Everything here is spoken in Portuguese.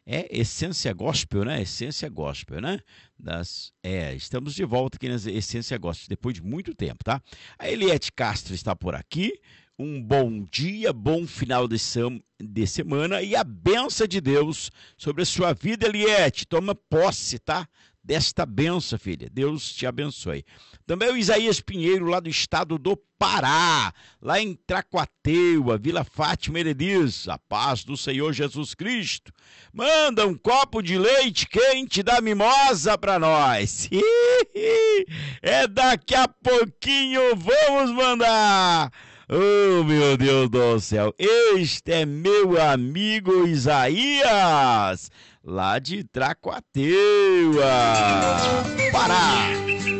É Essência Gospel, né? Essência Gospel, né? Estamos de volta aqui na Essência Gospel, depois de muito tempo, tá? A Eliette Castro está por aqui. Um bom dia, bom final de semana e a bênção de Deus sobre a sua vida, Eliette. Toma posse, tá? Desta benção, filha. Deus te abençoe. Também o Isaías Pinheiro, lá do estado do Pará, lá em Tracuateua, Vila Fátima, ele diz: a paz do Senhor Jesus Cristo. Manda um copo de leite quente da mimosa para nós. É daqui a pouquinho, vamos mandar. Oh, meu Deus do céu, este é meu amigo Isaías, lá de Tracuateua, Pará.